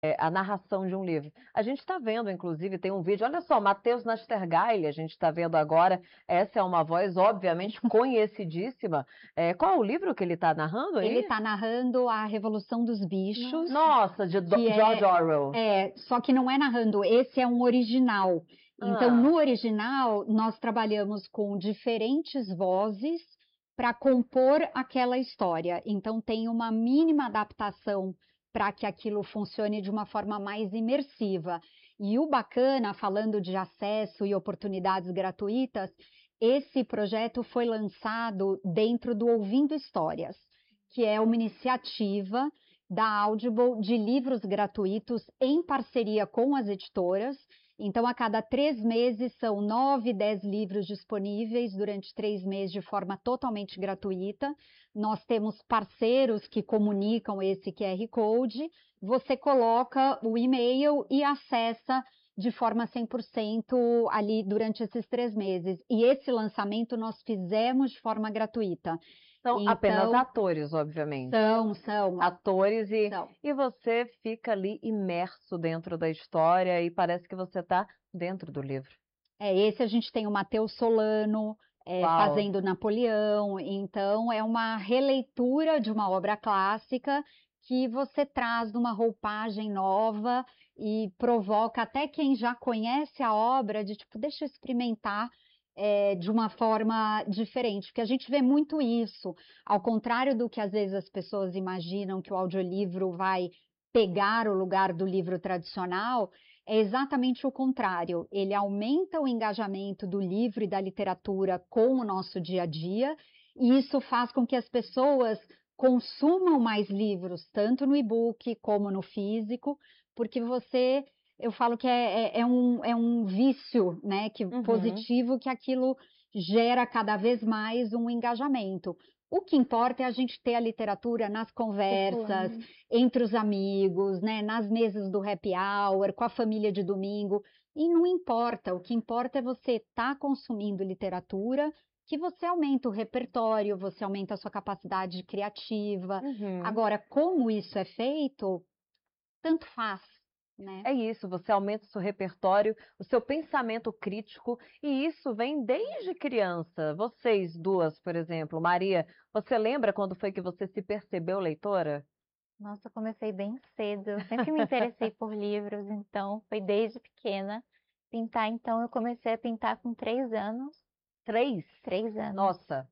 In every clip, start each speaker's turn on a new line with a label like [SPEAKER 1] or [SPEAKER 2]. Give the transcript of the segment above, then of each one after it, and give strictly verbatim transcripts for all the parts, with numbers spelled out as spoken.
[SPEAKER 1] é, a narração de um livro. A gente está vendo, inclusive, tem um vídeo, olha só, Matheus Nastergaile, a gente está vendo agora, essa é uma voz, obviamente, conhecidíssima. É, qual é o livro que ele está narrando
[SPEAKER 2] Ele
[SPEAKER 1] aí?
[SPEAKER 2] está narrando A Revolução dos Bichos,
[SPEAKER 1] Nossa, de Do-
[SPEAKER 2] que
[SPEAKER 1] George
[SPEAKER 2] é,
[SPEAKER 1] Orwell.
[SPEAKER 2] é, só que não é narrando, esse é um original. Então,
[SPEAKER 1] Ah,
[SPEAKER 2] no original, nós trabalhamos com diferentes vozes para compor aquela história. Então, tem uma mínima adaptação para que aquilo funcione de uma forma mais imersiva. E o bacana, falando de acesso e oportunidades gratuitas, esse projeto foi lançado dentro do Ouvindo Histórias, que é uma iniciativa da Audible de livros gratuitos em parceria com as editoras. Então, a cada três meses, são nove, dez livros disponíveis durante três meses de forma totalmente gratuita. Nós temos parceiros que comunicam esse Q R Code. Você coloca o e-mail e acessa de forma cem por cento ali durante esses três meses. E esse lançamento nós fizemos de forma gratuita.
[SPEAKER 1] são apenas
[SPEAKER 2] Então,
[SPEAKER 1] atores, obviamente.
[SPEAKER 2] são, são,
[SPEAKER 1] Atores e,
[SPEAKER 2] são.
[SPEAKER 1] e você fica ali imerso dentro da história e parece que você está dentro do livro.
[SPEAKER 2] É, esse a gente tem o Matheus Solano é,
[SPEAKER 1] Uau!
[SPEAKER 2] fazendo Napoleão, então é uma releitura de uma obra clássica que você traz numa roupagem nova e provoca até quem já conhece a obra de tipo, deixa eu experimentar é, de uma forma diferente, porque a gente vê muito isso, ao contrário do que às vezes as pessoas imaginam que o audiolivro vai pegar o lugar do livro tradicional. É exatamente o contrário. Ele aumenta o engajamento do livro e da literatura com o nosso dia a dia, e isso faz com que as pessoas consumam mais livros, tanto no e-book como no físico, porque você, eu falo que é, é, é um, é um vício, né, que,
[SPEAKER 1] Uhum.
[SPEAKER 2] positivo, que aquilo gera cada vez mais um engajamento. O que importa é a gente ter a literatura nas conversas,
[SPEAKER 3] Circulando.
[SPEAKER 2] entre os amigos, né, nas mesas do happy hour, com a família de domingo, e não importa, o que importa é você estar consumindo literatura, que você aumenta o repertório, você aumenta a sua capacidade criativa.
[SPEAKER 1] Uhum.
[SPEAKER 2] Agora, como isso é feito, tanto faz, né?
[SPEAKER 1] É isso, você aumenta o seu repertório, o seu pensamento crítico, e isso vem desde criança. Vocês duas, por exemplo, Maria, você lembra quando foi que você se percebeu leitora?
[SPEAKER 3] Nossa, eu comecei bem cedo. Eu sempre me interessei por livros, então foi desde pequena. Pintar, então eu comecei a pintar com três anos.
[SPEAKER 1] Três?
[SPEAKER 3] Três anos.
[SPEAKER 1] Nossa!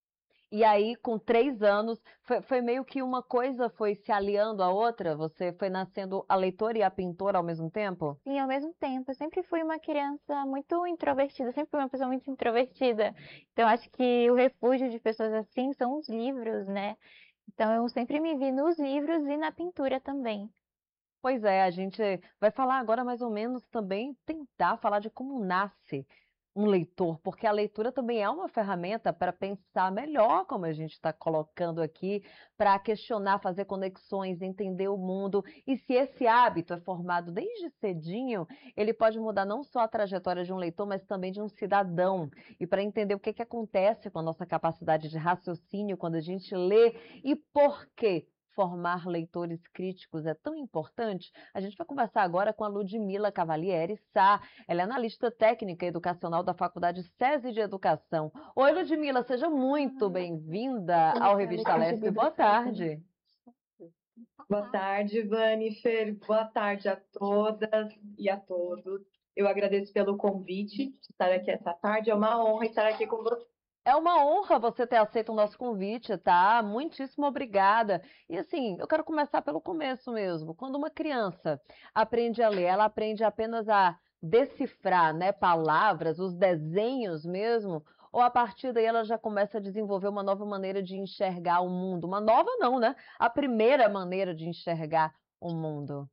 [SPEAKER 1] E aí, com três anos, foi, foi meio que uma coisa foi se aliando à outra? Você foi nascendo a leitora e a pintora ao mesmo tempo?
[SPEAKER 3] Sim, ao mesmo tempo, eu sempre fui uma criança muito introvertida, sempre fui uma pessoa muito introvertida. Então, acho que o refúgio de pessoas assim são os livros, né? Então, eu sempre me vi nos livros e na pintura também.
[SPEAKER 1] Pois é, a gente vai falar agora mais ou menos também, tentar falar de como nasce um leitor, porque a leitura também é uma ferramenta para pensar melhor, como a gente está colocando aqui, para questionar, fazer conexões, entender o mundo. E se esse hábito é formado desde cedinho, ele pode mudar não só a trajetória de um leitor, mas também de um cidadão. E para entender o que que acontece com a nossa capacidade de raciocínio quando a gente lê e por quê formar leitores críticos é tão importante, a gente vai conversar agora com a Ludmila Cavalieri Sá. Ela é analista técnica educacional da Faculdade SESI de Educação. Oi, Ludmila, seja muito bem-vinda ao Revista Lespe. Boa tarde.
[SPEAKER 4] Boa tarde, Vanifer. Boa tarde a todas e a todos. Eu agradeço pelo convite de estar aqui essa tarde. É uma honra estar aqui com você.
[SPEAKER 1] É uma honra você ter aceito o nosso convite, tá? Muitíssimo obrigada. E assim, eu quero começar pelo começo mesmo. Quando uma criança aprende a ler, ela aprende apenas a decifrar, né, palavras, os desenhos mesmo, ou a partir daí ela já começa a desenvolver uma nova maneira de enxergar o mundo? Uma nova não, né? A primeira maneira de enxergar o mundo.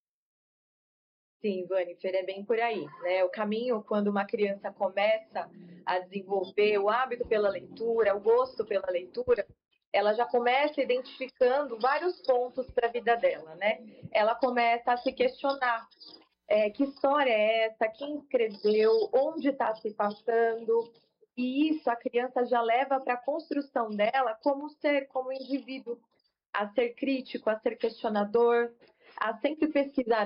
[SPEAKER 4] Sim, Vanifer, é bem por aí, né? O caminho, quando uma criança começa a desenvolver o hábito pela leitura, o gosto pela leitura, ela já começa identificando vários pontos para a vida dela, né? Ela começa a se questionar. É, que história é essa? Quem escreveu? Onde está se passando? E isso a criança já leva para a construção dela como ser, como indivíduo, a ser crítico, a ser questionador, a sempre pesquisar